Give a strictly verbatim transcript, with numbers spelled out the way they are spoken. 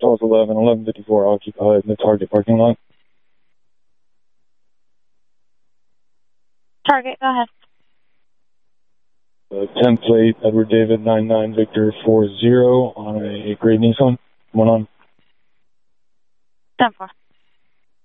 twelve eleven, eleven fifty-four occupied in the Target parking lot. Target, go ahead. Uh, template, Edward David, nine nine Victor four zero on a gray Nissan. One on. ten four.